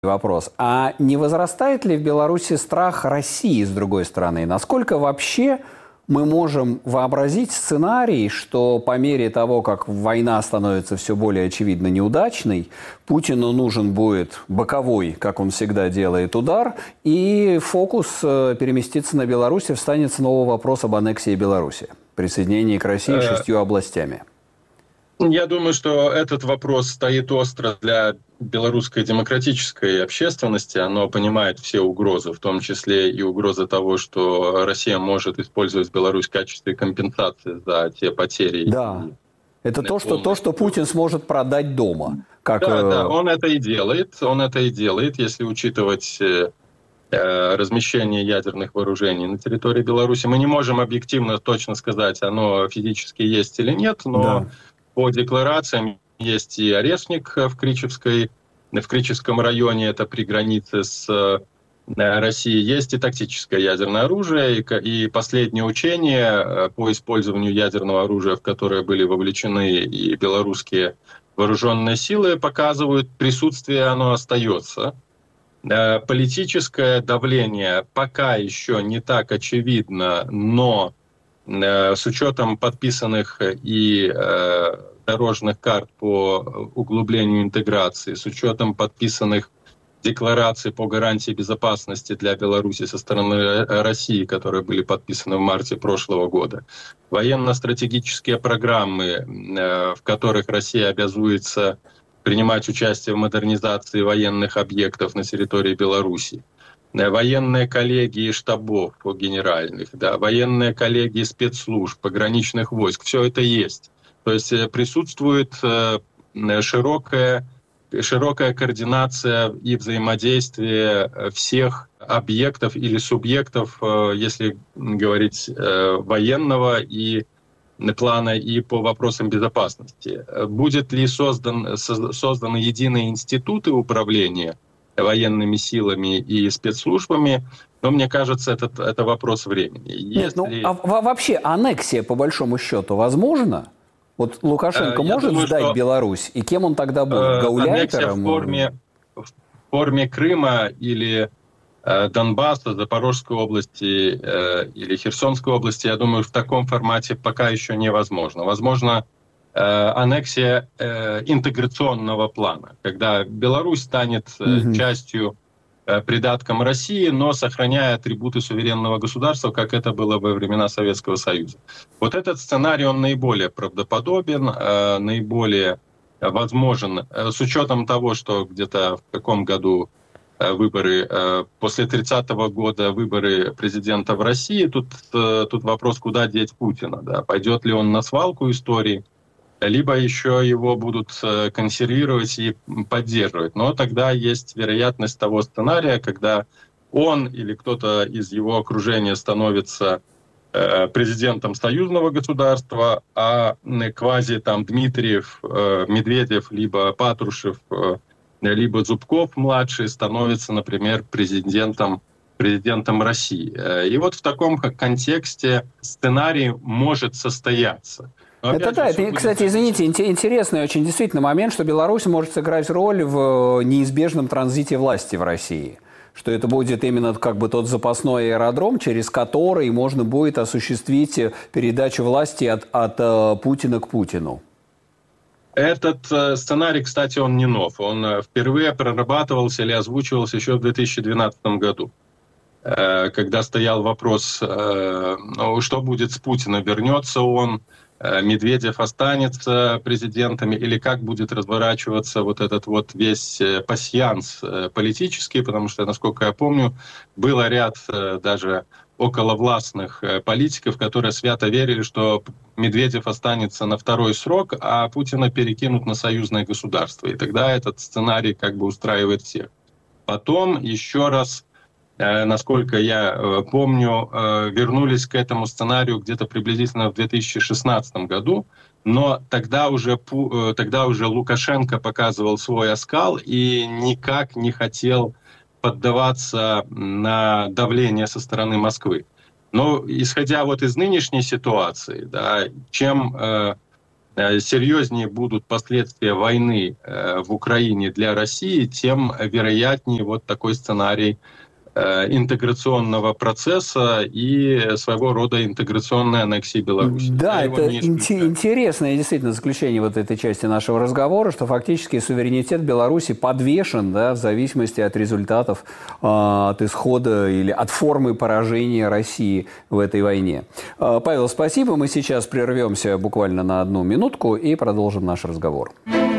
вопрос. А не возрастает ли в Беларуси страх России, с другой стороны? Насколько вообще мы можем вообразить сценарий, что по мере того, как война становится все более очевидно неудачной, Путину нужен будет боковой, как он всегда делает, удар, и фокус переместится на Беларусь, и встанет снова вопрос об аннексии Беларуси, присоединении к России 6 областями? Я думаю, что этот вопрос стоит остро для белорусской демократической общественности. Оно понимает все угрозы, в том числе и угрозы того, что Россия может использовать Беларусь в качестве компенсации за те потери. Да, это то, что Путин сможет продать дома. Да, он это и делает. Если учитывать размещение ядерных вооружений на территории Беларуси. Мы не можем объективно точно сказать, оно физически есть или нет, но по декларациям есть и Орешник в Кричевском районе, это при границе с Россией, есть и тактическое ядерное оружие, и последние учения по использованию ядерного оружия, в которые были вовлечены и белорусские вооруженные силы, показывают, присутствие оно остается. Политическое давление пока еще не так очевидно, но с учетом подписанных и дорожных карт по углублению интеграции, с учетом подписанных деклараций по гарантии безопасности для Беларуси со стороны России, которые были подписаны в марте прошлого года, военно-стратегические программы, в которых Россия обязуется принимать участие в модернизации военных объектов на территории Беларуси, военные коллегии штабов генеральных, военные коллегии спецслужб, пограничных войск, все это есть. То есть присутствует широкая координация и взаимодействие всех объектов или субъектов, если говорить военного и плана и по вопросам безопасности. Будет ли созданы единые институты управления военными силами и спецслужбами, но мне кажется, это вопрос времени. Вообще аннексия, по большому счету, возможна? Вот Лукашенко может сдать Беларусь, и кем он тогда будет? Гауляйтером? Аннексия в форме Крыма или Донбасса, Запорожской области или Херсонской области, я думаю, в таком формате пока еще невозможно. Возможно, аннексия интеграционного плана, когда Беларусь станет частью, придатком России, но сохраняя атрибуты суверенного государства, как это было во времена Советского Союза. Вот этот сценарий, он наиболее правдоподобен, наиболее возможен, с учетом того, что где-то в каком году выборы, после 30-го года выборы президента в России, тут вопрос, куда деть Путина, пойдет ли он на свалку истории, либо еще его будут консервировать и поддерживать. Но тогда есть вероятность того сценария, когда он или кто-то из его окружения становится президентом союзного государства, а квази там Дмитриев, Медведев, либо Патрушев, либо Зубков-младший становится, например, президентом России. И вот в таком контексте сценарий может состояться. Это, кстати, извините, интересный очень действительно момент, что Беларусь может сыграть роль в неизбежном транзите власти в России. Что это будет именно как бы тот запасной аэродром, через который можно будет осуществить передачу власти от Путина к Путину. Этот сценарий, кстати, он не нов. Он впервые прорабатывался или озвучивался еще в 2012 году, когда стоял вопрос, что будет с Путиным, вернется он, Медведев останется президентом, или как будет разворачиваться вот этот вот весь пасьянс политический, потому что, насколько я помню, был ряд даже околовластных политиков, которые свято верили, что Медведев останется на второй срок, а Путина перекинут на союзное государство. И тогда этот сценарий как бы устраивает всех. Потом еще раз, насколько я помню, вернулись к этому сценарию где-то приблизительно в 2016 году, но тогда уже Лукашенко показывал свой оскал и никак не хотел поддаваться на давление со стороны Москвы. Но исходя вот из нынешней ситуации, чем серьезнее будут последствия войны в Украине для России, тем вероятнее вот такой сценарий интеграционного процесса и своего рода интеграционной аннексии Беларуси. Да, это интересное действительно заключение вот этой части нашего разговора, что фактически суверенитет Беларуси подвешен, да, в зависимости от результатов, от исхода или от формы поражения России в этой войне. Павел, спасибо. Мы сейчас прервемся буквально на 1 минутку и продолжим наш разговор.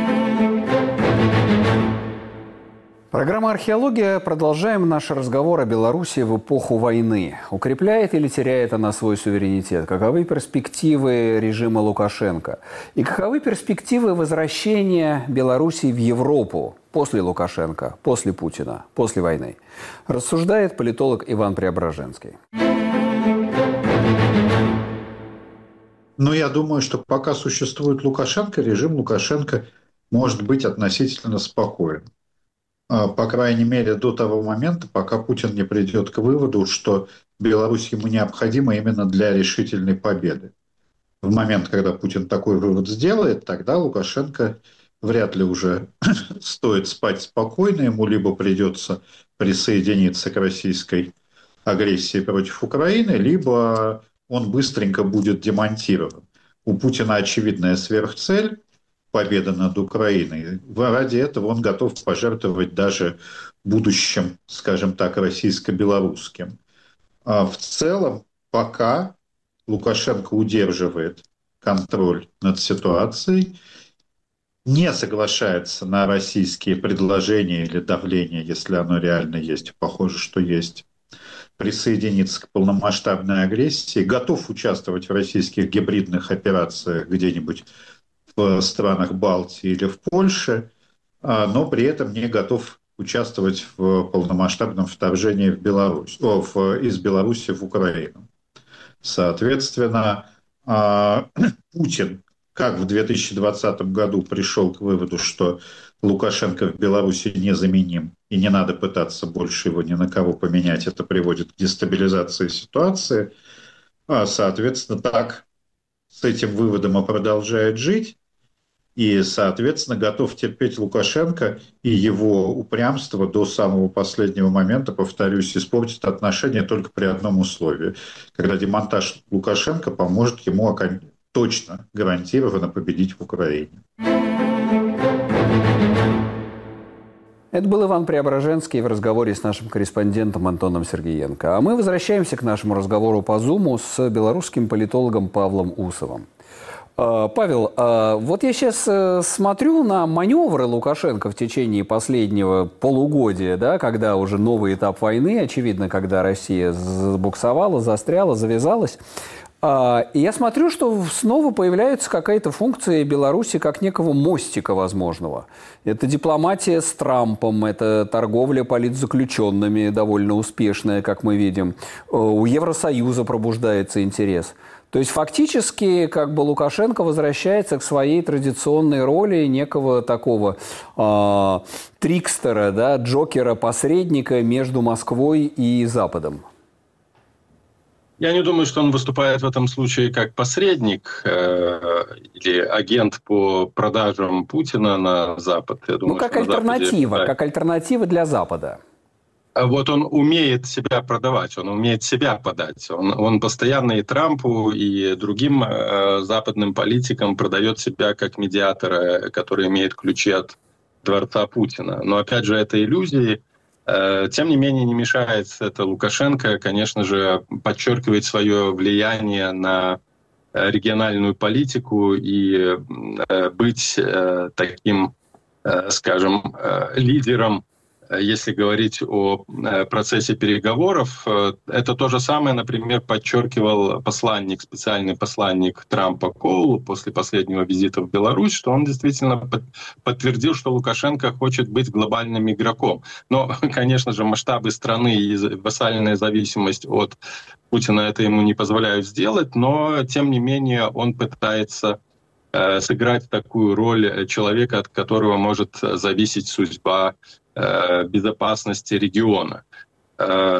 Программа «Археология». Продолжаем наш разговор о Беларуси в эпоху войны. Укрепляет или теряет она свой суверенитет? Каковы перспективы режима Лукашенко? И каковы перспективы возвращения Беларуси в Европу после Лукашенко, после Путина, после войны? Рассуждает политолог Иван Преображенский. Я думаю, что пока существует Лукашенко, режим Лукашенко может быть относительно спокоен. По крайней мере, до того момента, пока Путин не придет к выводу, что Беларусь ему необходима именно для решительной победы. В момент, когда Путин такой вывод сделает, тогда Лукашенко вряд ли уже стоит спать спокойно, ему либо придется присоединиться к российской агрессии против Украины, либо он быстренько будет демонтирован. У Путина очевидная сверхцель – победа над Украиной. Ради этого он готов пожертвовать даже будущим, скажем так, российско-белорусским. А в целом, пока Лукашенко удерживает контроль над ситуацией, не соглашается на российские предложения или давление, если оно реально есть, похоже, что есть, присоединиться к полномасштабной агрессии, готов участвовать в российских гибридных операциях где-нибудь в странах Балтии или в Польше, но при этом не готов участвовать в полномасштабном вторжении в Беларусь, из Беларуси в Украину. Соответственно, Путин, как в 2020 году пришел к выводу, что Лукашенко в Беларуси незаменим и не надо пытаться больше его ни на кого поменять, это приводит к дестабилизации ситуации, соответственно, так с этим выводом и продолжает жить. И, соответственно, готов терпеть Лукашенко, и его упрямство до самого последнего момента, повторюсь, испортит отношения только при одном условии, когда демонтаж Лукашенко поможет ему точно, гарантированно победить в Украине. Это был Иван Преображенский в разговоре с нашим корреспондентом Антоном Сергеенко. А мы возвращаемся к нашему разговору по Зуму с белорусским политологом Павлом Усовым. Павел, вот я сейчас смотрю на маневры Лукашенко в течение последнего полугодия, да, когда уже новый этап войны, очевидно, когда Россия забуксовала, застряла, завязалась. И я смотрю, что снова появляется какая-то функция Беларуси как некого мостика возможного. Это дипломатия с Трампом, это торговля политзаключенными довольно успешная, как мы видим. У Евросоюза пробуждается интерес. То есть фактически как бы Лукашенко возвращается к своей традиционной роли некого такого трикстера, да, джокера, посредника между Москвой и Западом. Я не думаю, что он выступает в этом случае как посредник или агент по продажам Путина на Запад. Я думаю, как альтернатива, Западе, как альтернатива для Запада. Вот он умеет себя продавать, он умеет себя подать. Он постоянно и Трампу, и другим западным политикам продает себя как медиатора, который имеет ключи от дворца Путина. Но опять же, это иллюзии. Тем не менее, не мешает это Лукашенко, конечно же, подчеркивать свое влияние на региональную политику и быть таким, скажем, лидером. Если говорить о процессе переговоров, это то же самое, например, подчеркивал специальный посланник Трампа Коул после последнего визита в Беларусь, что он действительно подтвердил, что Лукашенко хочет быть глобальным игроком. Но, конечно же, масштабы страны и вассальная зависимость от Путина это ему не позволяют сделать, но, тем не менее, он пытается сыграть такую роль человека, от которого может зависеть судьба безопасности региона.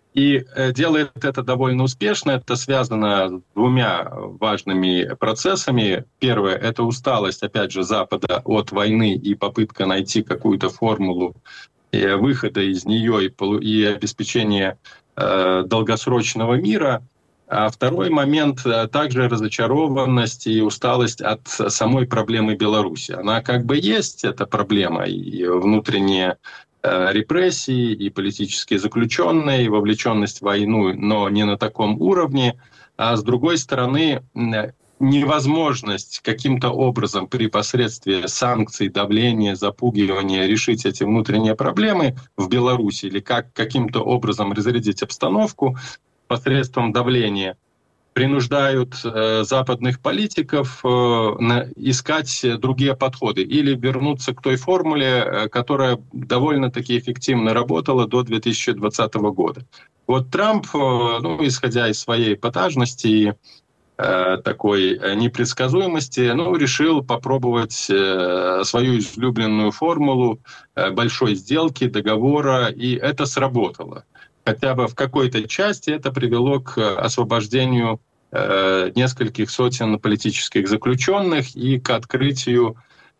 И делает это довольно успешно. Это связано с двумя важными процессами. Первое – это усталость, опять же, Запада от войны и попытка найти какую-то формулу выхода из нее и обеспечения долгосрочного мира. А второй момент – также разочарованность и усталость от самой проблемы Беларуси. Она как бы есть, эта проблема, и внутренние репрессии, и политические заключенные, и вовлеченность в войну, но не на таком уровне. А с другой стороны, невозможность каким-то образом при посредстве санкций, давления, запугивания решить эти внутренние проблемы в Беларуси или каким-то образом разрядить обстановку посредством давления, принуждают западных политиков искать другие подходы или вернуться к той формуле, которая довольно-таки эффективно работала до 2020 года. Вот Трамп, исходя из своей эпатажности и такой непредсказуемости, решил попробовать свою излюбленную формулу большой сделки, договора, и это сработало. Хотя бы в какой-то части это привело к освобождению нескольких сотен политических заключенных и к открытию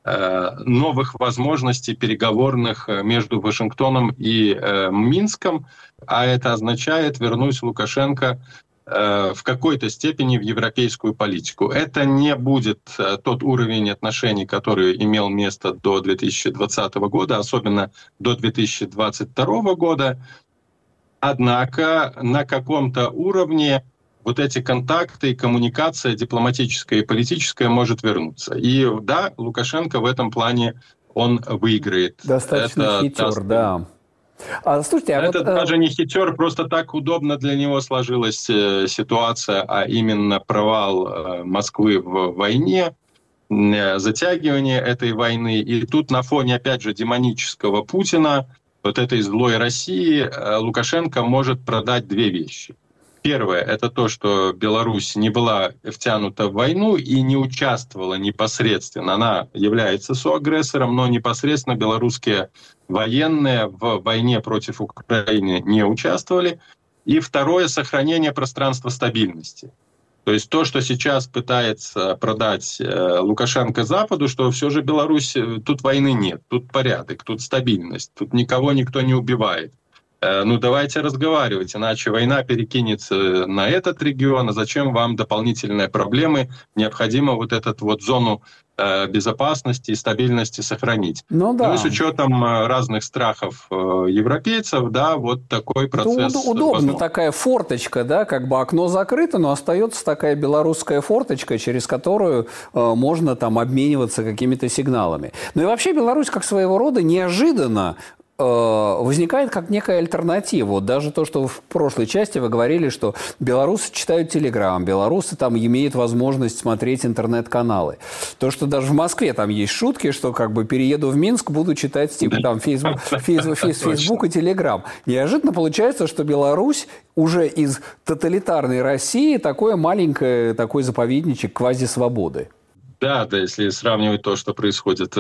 новых возможностей переговорных между Вашингтоном и Минском, а это означает вернуть Лукашенко в какой-то степени в европейскую политику. Это не будет тот уровень отношений, который имел место до 2020 года, особенно до 2022 года. Однако на каком-то уровне вот эти контакты и коммуникация дипломатическая и политическая может вернуться. И да, Лукашенко в этом плане он выиграет. Достаточно хитер, да. Слушайте, это даже не хитер, просто так удобно для него сложилась ситуация, а именно провал Москвы в войне, затягивание этой войны. И тут на фоне, опять же, демонического Путина, вот этой злой России, Лукашенко может продать две вещи. Первое – это то, что Беларусь не была втянута в войну и не участвовала непосредственно. Она является соагрессором, но непосредственно белорусские военные в войне против Украины не участвовали. И второе – сохранение пространства стабильности. То есть то, что сейчас пытается продать Лукашенко Западу, что все же Беларусь, тут войны нет, тут порядок, тут стабильность, тут никого никто не убивает. Давайте разговаривать, иначе война перекинется на этот регион, а зачем вам дополнительные проблемы? Необходимо вот эту вот зону безопасности и стабильности сохранить. И с учетом разных страхов европейцев, да, вот такой процесс. Удобно, такая форточка, да, как бы окно закрыто, но остается такая белорусская форточка, через которую можно там обмениваться какими-то сигналами. И вообще Беларусь как своего рода неожиданно возникает как некая альтернатива. Даже то, что в прошлой части вы говорили, что белорусы читают Телеграм, белорусы там имеют возможность смотреть интернет-каналы. То, что даже в Москве там есть шутки, что как бы перееду в Минск, буду читать типа там Facebook и Телеграм. Неожиданно получается, что Беларусь уже из тоталитарной России такой заповедничек квазисвободы. Да, если сравнивать то, что происходит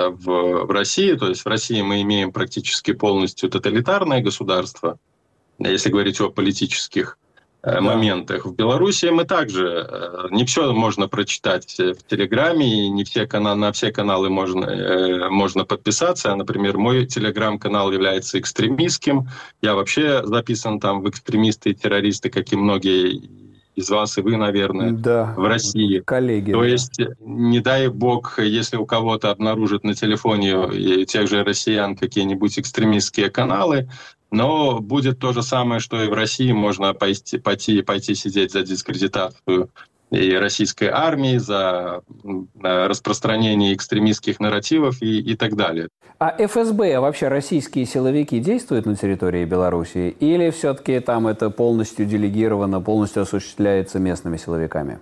в России, то есть в России мы имеем практически полностью тоталитарное государство, если говорить о политических моментах. В Беларуси мы также, не все можно прочитать в Телеграме, и не на все каналы можно подписаться. Например, мой Телеграм-канал является экстремистским, я вообще записан там в экстремисты и террористы, как и многие из вас и вы, наверное, в России. Коллеги. То есть, не дай бог, если у кого-то обнаружат на телефоне тех же россиян какие-нибудь экстремистские каналы, но будет то же самое, что и в России. Можно пойти сидеть за дискредитацию и российской армии, за распространение экстремистских нарративов и так далее. А ФСБ, вообще российские силовики действуют на территории Беларуси? Или все-таки там это полностью делегировано, полностью осуществляется местными силовиками?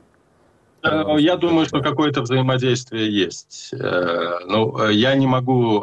Я думаю, что какое-то взаимодействие есть. Я не могу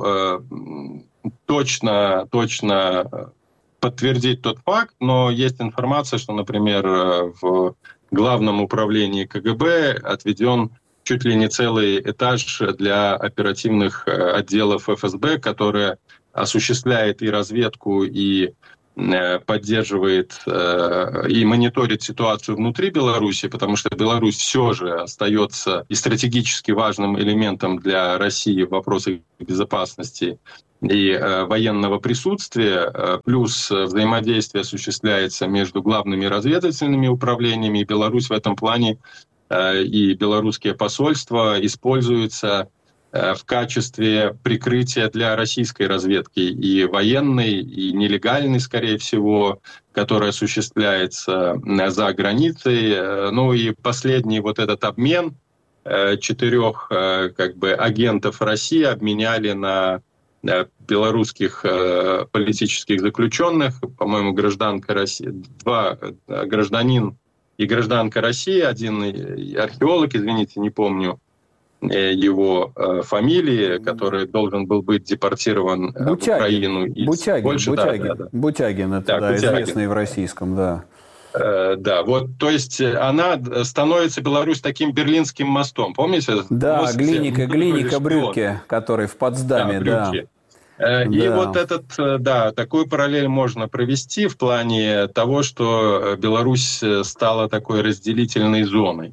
точно подтвердить тот факт, но есть информация, что, например, в Главном управлении КГБ отведен чуть ли не целый этаж для оперативных отделов ФСБ, которая осуществляет и разведку, и поддерживает и мониторит ситуацию внутри Беларуси, потому что Беларусь все же остается и стратегически важным элементом для России в вопросах безопасности и военного присутствия, плюс взаимодействие осуществляется между главными разведывательными управлениями, и Беларусь в этом плане и белорусские посольства используются в качестве прикрытия для российской разведки и военной, и нелегальной, скорее всего, которая осуществляется за границей. Ну и последний вот этот обмен 4 агентов России обменяли на белорусских политических заключенных, по-моему, гражданка России, 2 гражданин и гражданка России, один археолог, извините, не помню его фамилии, который должен был быть депортирован в Украину. Бутягин, это известный в российском, да. Да, вот, то есть она становится, Беларусь, таким Берлинским мостом, помните? Да, Глиника Брюгге, который в Потсдаме, да. И вот такую параллель можно провести в плане того, что Беларусь стала такой разделительной зоной.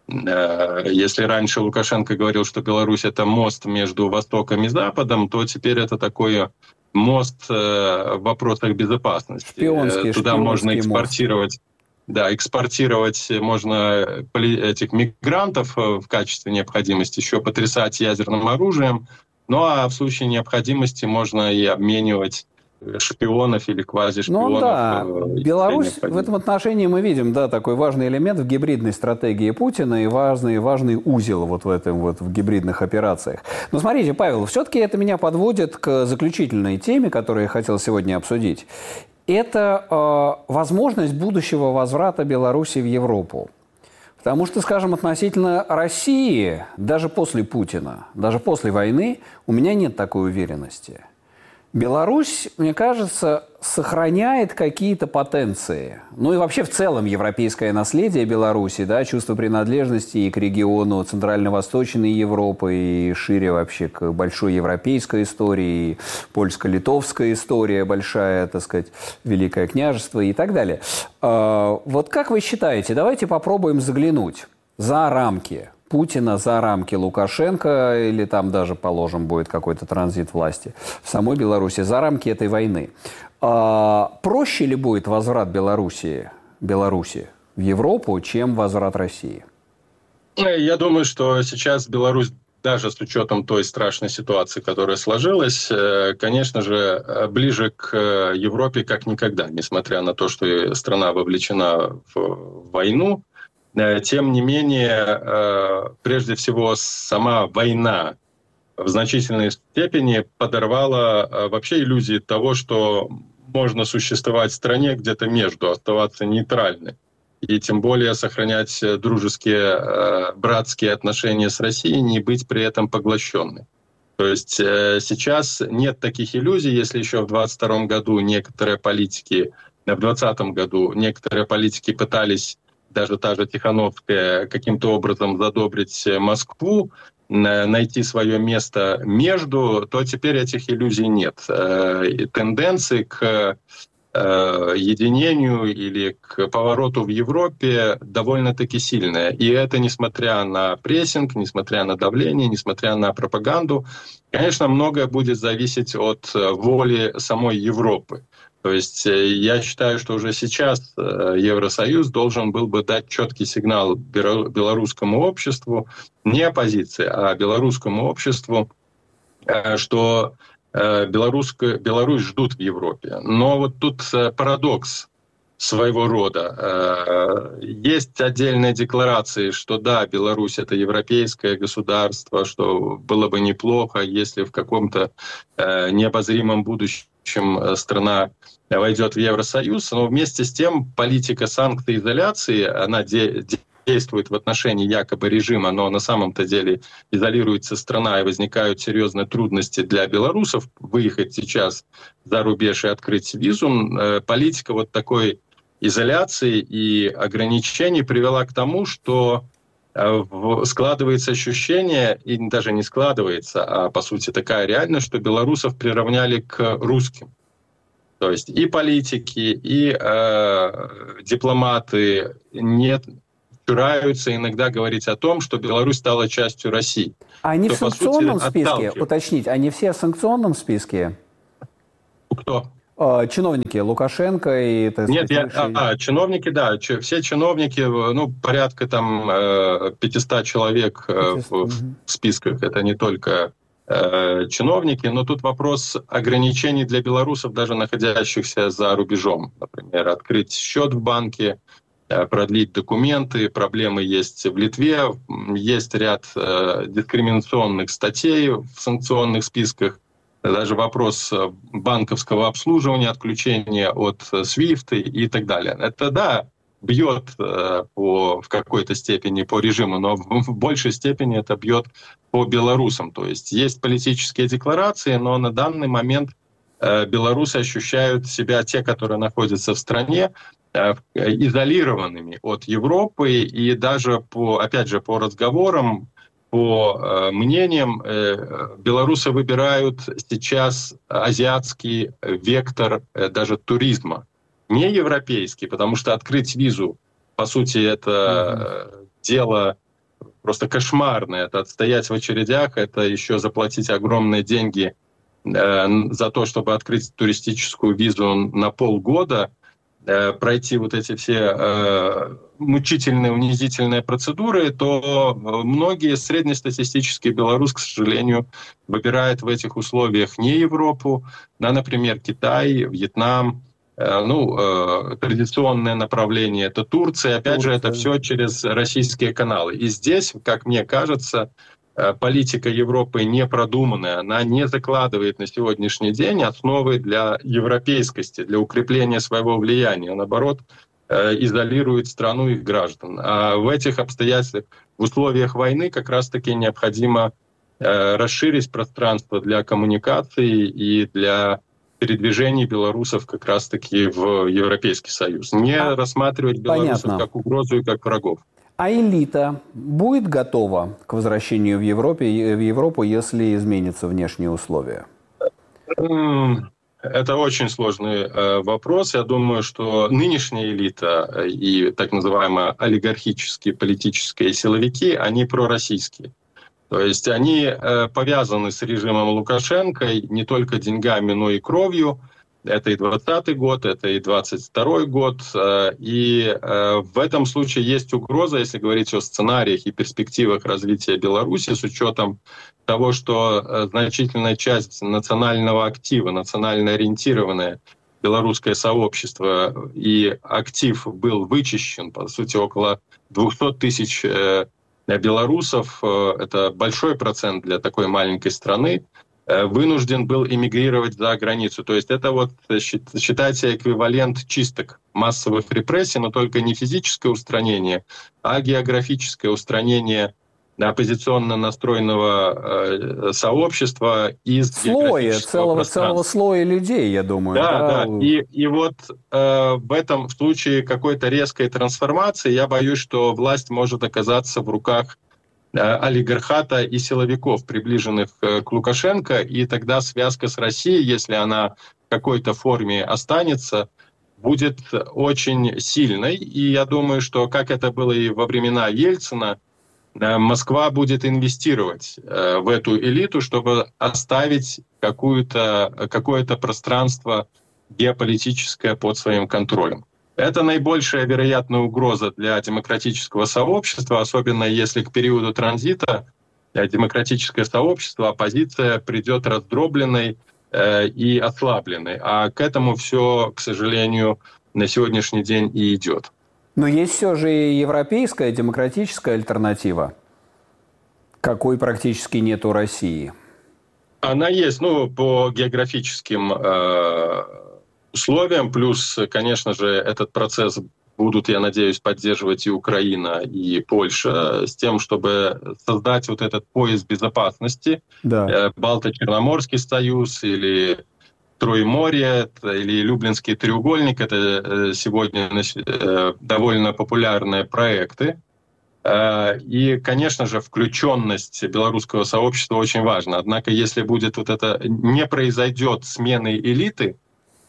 Если раньше Лукашенко говорил, что Беларусь — это мост между Востоком и Западом, то теперь это такой мост в вопросах безопасности. Туда можно экспортировать, экспортировать можно этих мигрантов в качестве необходимости, еще потрясать ядерным оружием. Ну а в случае необходимости можно и обменивать шпионов или квазишпионов. Ну да, Беларусь в этом отношении мы видим, да, такой важный элемент в гибридной стратегии Путина и важный узел вот в гибридных операциях. Но смотрите, Павел, все-таки это меня подводит к заключительной теме, которую я хотел сегодня обсудить. Это возможность будущего возврата Беларуси в Европу. Потому что, скажем, относительно России, даже после Путина, даже после войны, у меня нет такой уверенности. Беларусь, мне кажется, сохраняет какие-то потенции. Ну и вообще в целом европейское наследие Беларуси, да, чувство принадлежности и к региону Центрально-Восточной Европы, и шире вообще к большой европейской истории, и польско-литовская история большая, так сказать, Великое княжество и так далее. Вот как вы считаете, давайте попробуем заглянуть за рамки Путина, за рамки Лукашенко, или там даже, положим, будет какой-то транзит власти в самой Беларуси, за рамки этой войны. Проще ли будет возврат Беларуси в Европу, чем возврат России? Я думаю, что сейчас Беларусь, даже с учетом той страшной ситуации, которая сложилась, конечно же, ближе к Европе как никогда, несмотря на то, что страна вовлечена в войну. Тем не менее, прежде всего, сама война в значительной степени подорвала вообще иллюзии того, что можно существовать в стране где-то между, оставаться нейтральной. И тем более сохранять дружеские, братские отношения с Россией, не быть при этом поглощенной. То есть сейчас нет таких иллюзий, если еще в 2022 году некоторые политики, в 2020 году некоторые политики пытались, даже та же Тихановская, каким-то образом задобрить Москву, найти свое место между, то теперь этих иллюзий нет. И тенденции к единению или к повороту в Европе довольно-таки сильная. И это несмотря на прессинг, несмотря на давление, несмотря на пропаганду. Конечно, многое будет зависеть от воли самой Европы. То есть я считаю, что уже сейчас Евросоюз должен был бы дать четкий сигнал белорусскому обществу, не оппозиции, а белорусскому обществу, что Беларусь ждут в Европе. Но вот тут парадокс своего рода. Есть отдельные декларации, что да, Беларусь — это европейское государство, что было бы неплохо, если в каком-то необозримом будущем страна войдет в Евросоюз, но вместе с тем политика санкций и изоляции, она действует в отношении якобы режима, но на самом-то деле изолируется страна, и возникают серьезные трудности для белорусов выехать сейчас за рубеж и открыть визум. Политика вот такой изоляции и ограничений привела к тому, что складывается ощущение, и даже не складывается, а по сути такая реальность, что белорусов приравняли к русским. То есть и политики, и дипломаты не чураются иногда говорить о том, что Беларусь стала частью России. Они в санкционном списке? Уточнить, они все в санкционном списке? Кто? Чиновники Лукашенко и... Нет, чиновники, да. Все чиновники, порядка там 500 человек в списках. Это не только чиновники, но тут вопрос ограничений для белорусов, даже находящихся за рубежом. Например, открыть счет в банке, продлить документы. Проблемы есть в Литве. Есть ряд дискриминационных статей в санкционных списках. Даже вопрос банковского обслуживания, отключения от SWIFT и так далее. Это, да, бьет в какой-то степени по режиму, но в большей степени это бьет по белорусам. То есть политические декларации, но на данный момент белорусы ощущают себя, те, которые находятся в стране, изолированными от Европы, и даже опять же, по разговорам, по мнениям, белорусы выбирают сейчас азиатский вектор даже туризма, не европейский, потому что открыть визу, по сути, это дело просто кошмарное. Это отстоять в очередях, это еще заплатить огромные деньги за то, чтобы открыть туристическую визу на полгода, пройти вот эти все мучительные, унизительные процедуры, то многие среднестатистические белорусы, к сожалению, выбирают в этих условиях не Европу, например, Китай, Вьетнам. Традиционное направление — это Турция. Опять же, это все через российские каналы. И здесь, как мне кажется, политика Европы не продуманная, она не закладывает на сегодняшний день основы для европейскости, для укрепления своего влияния, а наоборот, изолирует страну и граждан. А в этих обстоятельствах, в условиях войны, как раз-таки необходимо расширить пространство для коммуникации и для передвижений белорусов как раз-таки в Европейский Союз. Не рассматривать белорусов как угрозу и как врагов. А элита будет готова к возвращению в Европу, если изменятся внешние условия? Это очень сложный вопрос. Я думаю, что нынешняя элита и так называемые олигархические политические силовики, они пророссийские. То есть они повязаны с режимом Лукашенко не только деньгами, но и кровью. Это и 2020 год, это и 2022 год. И в этом случае есть угроза, если говорить о сценариях и перспективах развития Беларуси, с учетом того, что значительная часть национального актива, национально ориентированное белорусское сообщество, и актив был вычищен, по сути, около 200 тысяч белорусов, это большой процент для такой маленькой страны, вынужден был эмигрировать за границу. То есть это считайте эквивалент чисток, массовых репрессий, но только не физическое устранение, а географическое устранение оппозиционно настроенного сообщества из целого слоя людей, я думаю. Да. И вот в этом случае какой-то резкой трансформации, я боюсь, что власть может оказаться в руках олигархата и силовиков, приближенных к Лукашенко, и тогда связка с Россией, если она в какой-то форме останется, будет очень сильной. И я думаю, что, как это было и во времена Ельцина, Москва будет инвестировать в эту элиту, чтобы оставить какое-то пространство геополитическое под своим контролем. Это наибольшая вероятная угроза для демократического сообщества, особенно если к периоду транзита демократическое сообщество, оппозиция придет раздробленной и ослабленной. А к этому все, к сожалению, на сегодняшний день и идет. Но есть все же и европейская демократическая альтернатива, какой практически нет у России. Она есть, по географическим условиям, плюс, конечно же, этот процесс будут, я надеюсь, поддерживать и Украина, и Польша, с тем, чтобы создать вот этот пояс безопасности, да. Балто-Черноморский союз или Троеморье, или Люблинский треугольник, это сегодня довольно популярные проекты. И, конечно же, включенность белорусского сообщества очень важна. Однако, если будет не произойдет смены элиты,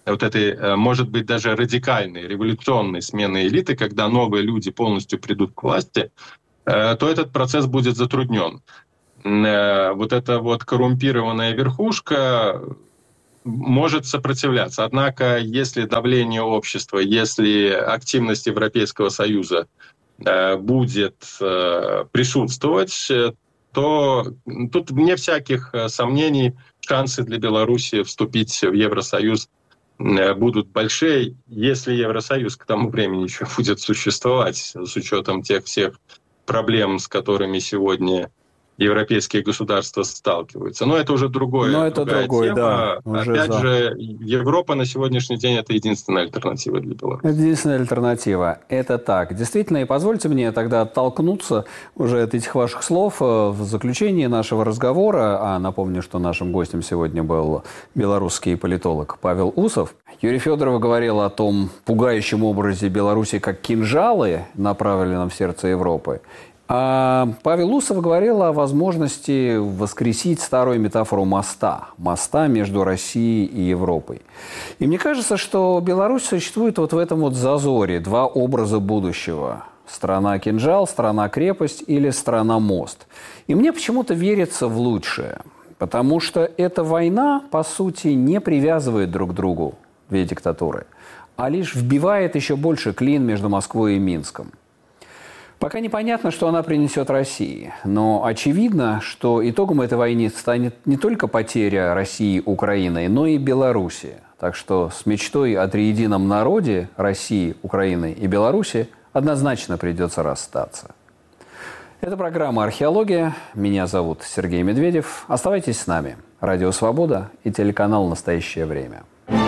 вот этой, может быть, даже радикальной, революционной смены элиты, когда новые люди полностью придут к власти, то этот процесс будет затруднен. Вот эта вот коррумпированная верхушка может сопротивляться. Однако, если давление общества, если активность Европейского Союза будет присутствовать, то тут вне всяких сомнений шансы для Беларуси вступить в Евросоюз будут большие, если Евросоюз к тому времени еще будет существовать, с учетом тех всех проблем, с которыми сегодня европейские государства сталкиваются. Но это уже другая тема. Да, опять же, Европа на сегодняшний день — это единственная альтернатива для Беларуси. Единственная альтернатива. Это так. Действительно, и позвольте мне тогда оттолкнуться уже от этих ваших слов в заключении нашего разговора. А напомню, что нашим гостем сегодня был белорусский политолог Павел Усов. Юрий Федоров говорил о том пугающем образе Беларуси как кинжалы, направленном в сердце Европы. А Павел Усов говорил о возможности воскресить старую метафору моста между Россией и Европой. И мне кажется, что Беларусь существует вот в этом вот зазоре, два образа будущего. Страна-кинжал, страна-крепость или страна-мост. И мне почему-то верится в лучшее, потому что эта война, по сути, не привязывает друг к другу две диктатуры, а лишь вбивает еще больше клин между Москвой и Минском. Пока непонятно, что она принесет России, но очевидно, что итогом этой войны станет не только потеря России Украиной, но и Беларуси. Так что с мечтой о триедином народе России, Украины и Беларуси однозначно придется расстаться. Это программа «Археология». Меня зовут Сергей Медведев. Оставайтесь с нами. Радио «Свобода» и телеканал «Настоящее время».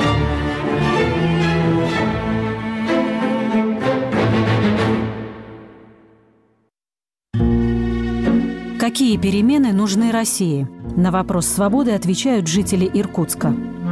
Какие перемены нужны России? На вопрос «Свободы» отвечают жители Иркутска.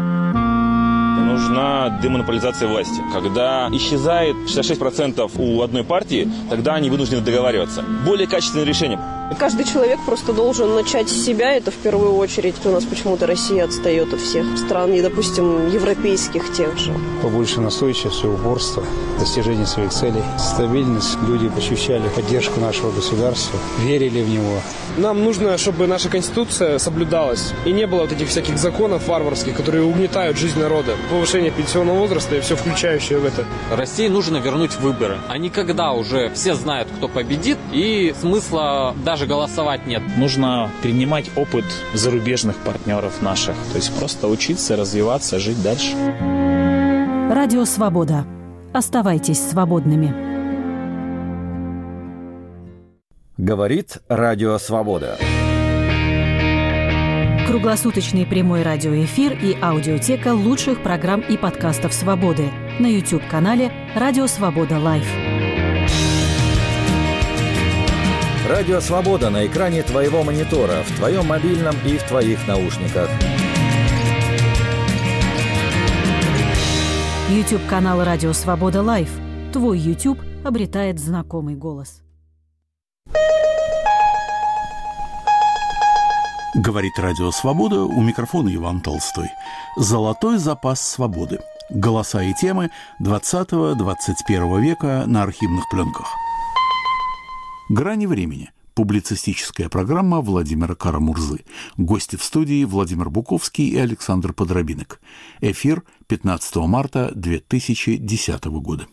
Нужна демонополизация власти. Когда исчезает 66% у одной партии, тогда они вынуждены договариваться. Более качественное решение. Каждый человек просто должен начать с себя, это в первую очередь. У нас почему-то Россия отстает от всех стран, и, допустим, европейских тех же. Побольше настойчивости, упорства, достижения своих целей, стабильность. Люди ощущали поддержку нашего государства, верили в него. Нам нужно, чтобы наша Конституция соблюдалась, и не было вот этих всяких законов варварских, которые угнетают жизнь народа. Повышение пенсионного возраста и все включающее в это. России нужно вернуть выборы. А не когда уже все знают, кто победит, и смысла даже голосовать нет. Нужно перенимать опыт зарубежных партнеров наших. То есть просто учиться, развиваться, жить дальше. Радио «Свобода». Оставайтесь свободными. Говорит Радио «Свобода». Круглосуточный прямой радиоэфир и аудиотека лучших программ и подкастов «Свободы» на YouTube-канале «Радио Свобода Лайв». Радио «Свобода» на экране твоего монитора, в твоем мобильном и в твоих наушниках. YouTube-канал «Радио Свобода Лайв». Твой YouTube обретает знакомый голос. Говорит Радио Свобода, у микрофона Иван Толстой. Золотой запас свободы. Голоса и темы 20-21 века на архивных пленках. «Грани времени». Публицистическая программа Владимира Кара-Мурзы. Гости в студии Владимир Буковский и Александр Подробинок. Эфир 15 марта 2010 года.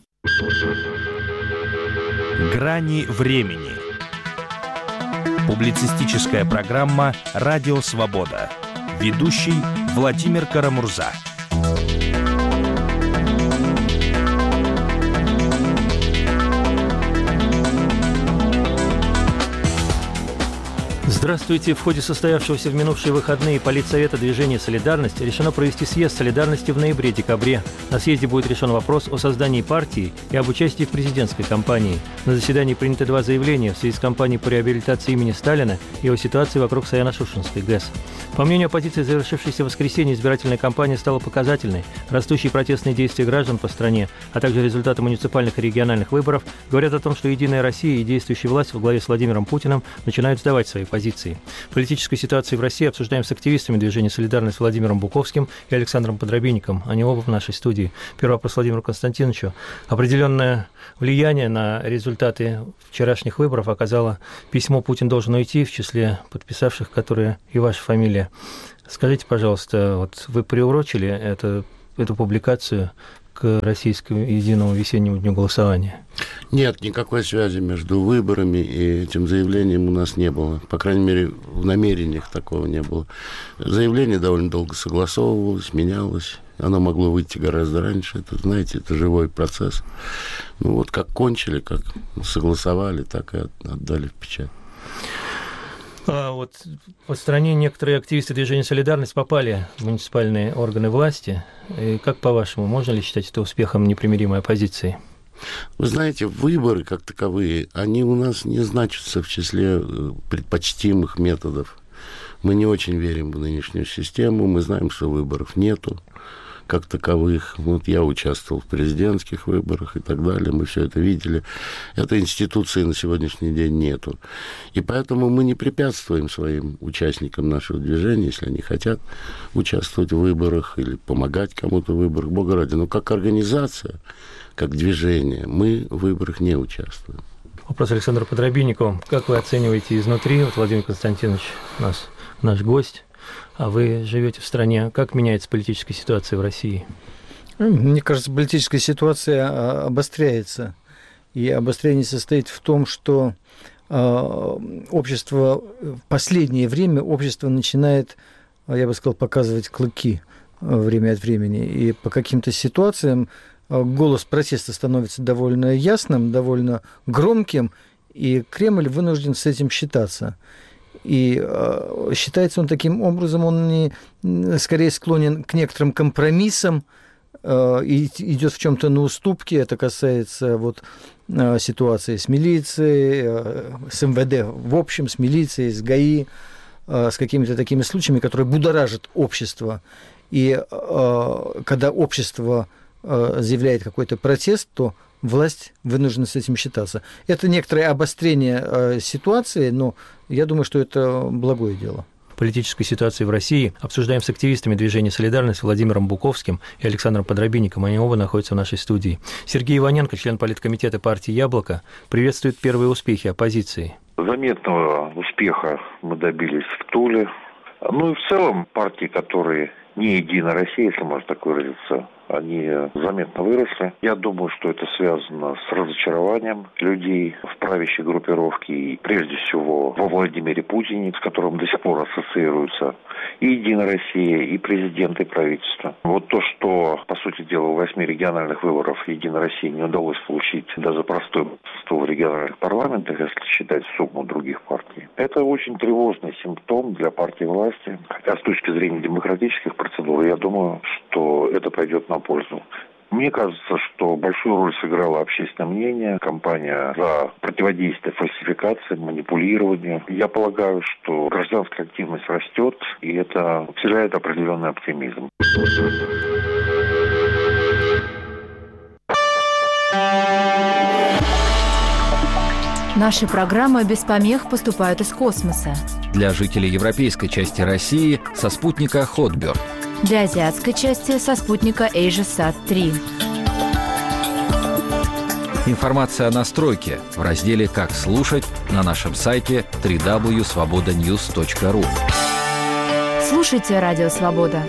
«Грани времени». Публицистическая программа «Радио Свобода». Ведущий Владимир Кара-Мурза. Здравствуйте. В ходе состоявшегося в минувшие выходные Политсовета движения «Солидарность» решено провести съезд «Солидарности» в ноябре-декабре. На съезде будет решен вопрос о создании партии и об участии в президентской кампании. На заседании приняты два заявления в связи с кампанией по реабилитации имени Сталина и о ситуации вокруг Саяно-Шушенской ГЭС. По мнению оппозиции, завершившаяся в воскресенье избирательная кампания стала показательной. Растущие протестные действия граждан по стране, а также результаты муниципальных и региональных выборов говорят о том, что «Единая Россия» и действующая власть во главе с Владимиром Путиным начинают сдавать свои позиции. оппозиции. Политическую ситуацию в России обсуждаем с активистами движения «Солидарность» Владимиром Буковским и Александром Подробинником. Они оба в нашей студии. Первый вопрос Владимиру Константиновичу. Определенное влияние на результаты вчерашних выборов оказало письмо «Путин должен уйти», в числе подписавших, которые и ваша фамилия. Скажите, пожалуйста, вот вы приурочили эту публикацию к российскому единому весеннему дню голосования? Нет, никакой связи между выборами и этим заявлением у нас не было. По крайней мере, в намерениях такого не было. Заявление довольно долго согласовывалось, менялось. Оно могло выйти гораздо раньше. Это, знаете, это живой процесс. Ну вот как кончили, как согласовали, так и отдали в печать. Вот по стране некоторые активисты движения «Солидарность» попали в муниципальные органы власти. И как по-вашему, можно ли считать это успехом непримиримой оппозиции? Вы знаете, выборы как таковые, они у нас не значатся в числе предпочтимых методов. Мы не очень верим в нынешнюю систему, мы знаем, что выборов нету как таковых. Вот я участвовал в президентских выборах и так далее, мы все это видели. Этой институции на сегодняшний день нету. И поэтому мы не препятствуем своим участникам нашего движения, если они хотят участвовать в выборах или помогать кому-то в выборах, Бога ради. Но как организация, как движение, мы в выборах не участвуем. Вопрос Александру Подробиннику. Как вы оцениваете изнутри, вот Владимир Константинович, наш гость, а вы живете в стране, как меняется политическая ситуация в России? Мне кажется, политическая ситуация обостряется. И обострение состоит в том, что общество в последнее время начинает, я бы сказал, показывать клыки время от времени. И по каким-то ситуациям голос протеста становится довольно ясным, довольно громким, и Кремль вынужден с этим считаться. И считается он таким образом, он скорее склонен к некоторым компромиссам и идет в чем-то на уступки. Это касается ситуации с милицией, с МВД в общем, с милицией, с ГАИ, с какими-то такими случаями, которые будоражат общество. И когда общество заявляет какой-то протест, то власть вынуждена с этим считаться. Это некоторое обострение ситуации, но я думаю, что это благое дело. Политическую ситуацию в России обсуждаем с активистами движения «Солидарность» Владимиром Буковским и Александром Подробинником. Они оба находятся в нашей студии. Сергей Иваненко, член политкомитета партии «Яблоко», приветствует первые успехи оппозиции. Заметного успеха мы добились в Туле. Ну и в целом партии, которые не «Единая Россия», если можно так выразиться, они заметно выросли. Я думаю, что это связано с разочарованием людей в правящей группировке и прежде всего во Владимире Путине, с которым до сих пор ассоциируются и «Единая Россия», и президент, и правительство. Вот то, что, по сути дела, в 8 региональных выборах «Единой России» не удалось получить даже простое большинство в региональных парламентах, если считать сумму других партий, это очень тревожный симптом для партии власти. Хотя с точки зрения демократических процедур, я думаю, что это пойдет на пользу. Мне кажется, что большую роль сыграло общественное мнение, кампания за противодействие фальсификациям, манипулированию. Я полагаю, что гражданская активность растет, и это вселяет определенный оптимизм. Наши программы без помех поступают из космоса. Для жителей европейской части России со спутника Hotbird. Для азиатской части со спутника AsiaSat-3. Информация о настройке в разделе «Как слушать» на нашем сайте www.svobodanews.ru. Слушайте «Радио Свобода».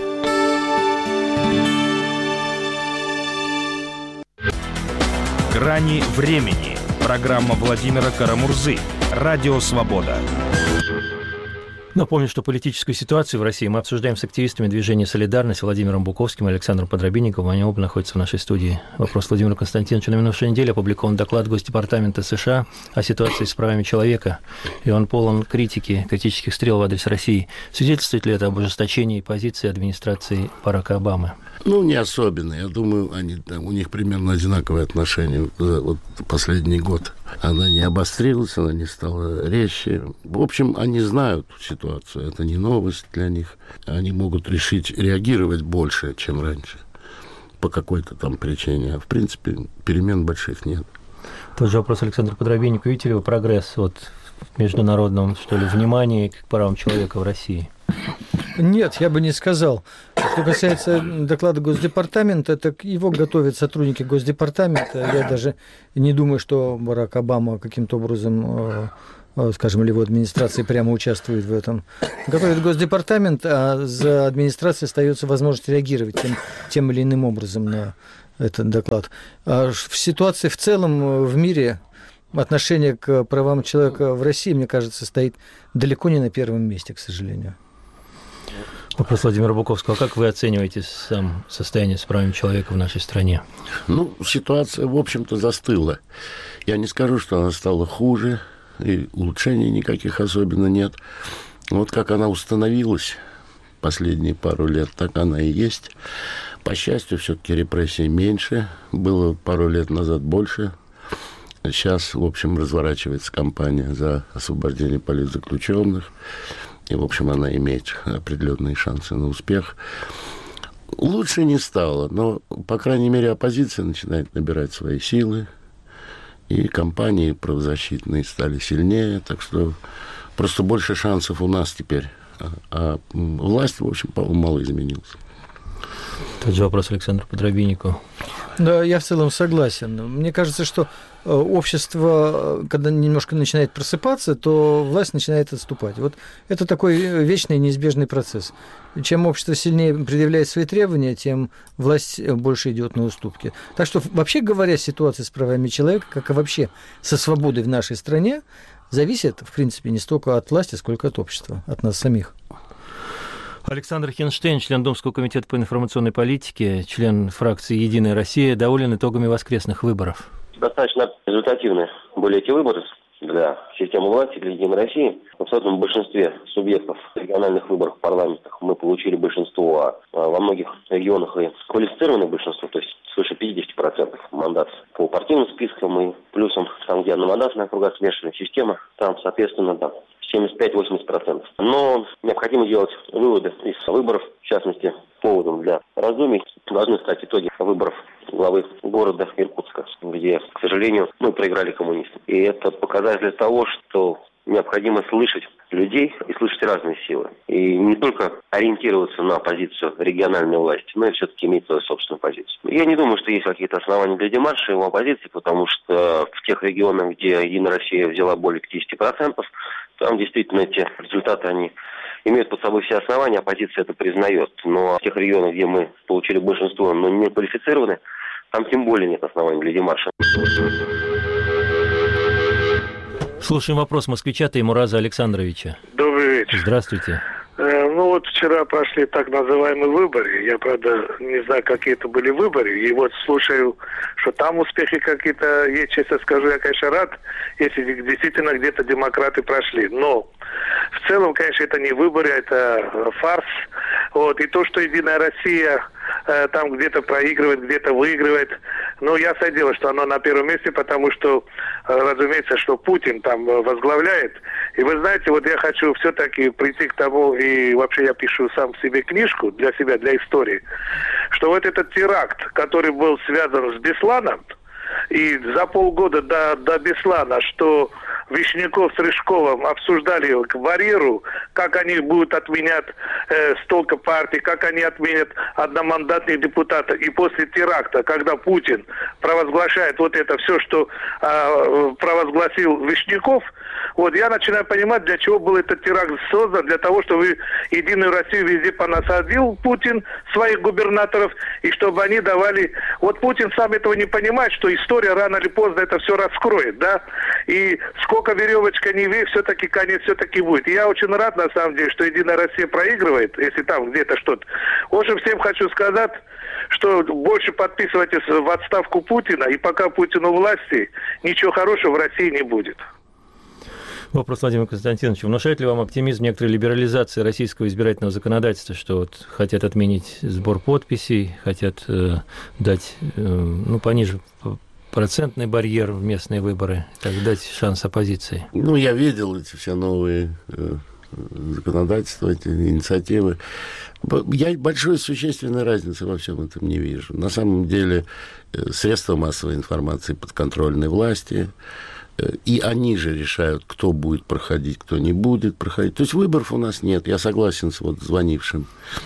«Грани времени». Программа Владимира Карамурзы. «Радио Свобода». Напомню, что политическую ситуацию в России мы обсуждаем с активистами движения «Солидарность» Владимиром Буковским и Александром Подробинниковым. Они оба находятся в нашей студии. Вопрос Владимиру Константиновичу. На минувшей неделе опубликован доклад Госдепартамента США о ситуации с правами человека. И он полон критики, критических стрел в адрес России. Свидетельствует ли это об ужесточении позиции администрации Барака Обамы? Не особенно. Я думаю, у них примерно одинаковые отношения. Вот последний год она не обострилась, она не стала резче. В общем, они знают ситуацию. Это не новость для них. Они могут решить реагировать больше, чем раньше. По какой-то там причине. А в принципе, перемен больших нет. Тот же вопрос Александру Подробиннику. Видите ли вы прогресс в международном, что ли, внимании к правам человека в России? Нет, я бы не сказал. Что касается доклада Госдепартамента, так его готовят сотрудники Госдепартамента. Я даже не думаю, что Барак Обама каким-то образом, скажем, или его администрация прямо участвует в этом. Готовит Госдепартамент, а за администрацией остается возможность реагировать тем или иным образом на этот доклад. А в ситуации в целом в мире отношение к правам человека в России, мне кажется, стоит далеко не на первом месте, к сожалению. Вопрос Владимира Буковского. Как вы оцениваете сам состояние с правами человека в нашей стране? Ситуация, в общем-то, застыла. Я не скажу, что она стала хуже, и улучшений никаких особенно нет. Вот как она установилась последние пару лет, так она и есть. По счастью, все-таки репрессий меньше. Было пару лет назад больше. Сейчас, в общем, разворачивается кампания за освобождение политзаключенных. И, в общем, она имеет определенные шансы на успех. Лучше не стало, но, по крайней мере, оппозиция начинает набирать свои силы. И кампании правозащитные стали сильнее. Так что просто больше шансов у нас теперь. А власть, в общем, мало изменилась. Тот же вопрос Александру Подробиннику. Да, я в целом согласен. Мне кажется, что общество, когда немножко начинает просыпаться, то власть начинает отступать. Вот это такой вечный неизбежный процесс. Чем общество сильнее предъявляет свои требования, тем власть больше идет на уступки. Так что, вообще говоря, ситуация с правами человека, как и вообще со свободой в нашей стране, зависит, в принципе, не столько от власти, сколько от общества, от нас самих. Александр Хинштейн, член Думского комитета по информационной политике, член фракции «Единая Россия», доволен итогами воскресных выборов. Достаточно результативны были эти выборы для системы власти, для «Единой России». В абсолютном большинстве субъектов региональных выборов в парламентах мы получили большинство, а во многих регионах и квалифицированное большинство, то есть свыше 50% мандатов по партийным спискам и плюсом там, где одномандатная округа, смешанная система, там, соответственно, да, 75-80%. Но необходимо делать выводы из выборов, в частности, поводом для раздумий должны стать итоги выборов главы города Иркутска, где, к сожалению, мы проиграли коммунистам. И это показатель того, что необходимо слышать людей и слышать разные силы. И не только ориентироваться на позицию региональной власти, но и все-таки иметь свою собственную позицию. Я не думаю, что есть какие-то основания для демарша его оппозиции, потому что в тех регионах, где «Единая Россия» взяла более 50%, там действительно эти результаты, они имеют под собой все основания, оппозиция это признает. Но в тех регионах, где мы получили большинство, но не квалифицированы, там тем более нет оснований для демарша. Слушаем вопрос москвича Таймураза Александровича. Добрый вечер. Здравствуйте. Вчера прошли так называемые выборы. Я, правда, не знаю, какие это были выборы. И вот слушаю, что там успехи какие-то есть. Честно скажу, я, конечно, рад, если действительно где-то демократы прошли. Но в целом, конечно, это не выборы, это фарс. И то, что «Единая Россия» там где-то проигрывает, где-то выигрывает. ясное дело, что оно на первом месте, потому что, разумеется, что Путин там возглавляет. И вы знаете, я хочу все-таки прийти к тому, и вообще я пишу сам себе книжку для себя, для истории, что этот теракт, который был связан с Бесланом, и за полгода до Беслана, что Вишняков с Рыжковым обсуждали барьеру, как они будут отменять столько партий, как они отменят одномандатных депутатов. И после теракта, когда Путин провозглашает это все, что провозгласил Вишняков, я начинаю понимать, для чего был этот теракт создан, для того, чтобы Единую Россию везде понасадил Путин своих губернаторов, и чтобы они давали... Путин сам этого не понимает, что история рано или поздно это все раскроет, да, и сколько веревочка не вей, все-таки конец все-таки будет. И я очень рад, на самом деле, что Единая Россия проигрывает, если там где-то что-то. В общем, всем хочу сказать, что больше подписывайтесь в отставку Путина, и пока Путин у власти, ничего хорошего в России не будет. Вопрос Владимиру Константиновичу. Внушает ли вам оптимизм некоторой либерализации российского избирательного законодательства, что хотят отменить сбор подписей, хотят дать пониже процентный барьер в местные выборы, так дать шанс оппозиции? Я видел эти все новые законодательство, эти инициативы. Я большой существенной разницы во всем этом не вижу. На самом деле средства массовой информации подконтрольной власти, и они же решают, кто будет проходить, кто не будет проходить. То есть выборов у нас нет. Я согласен с вот звонившим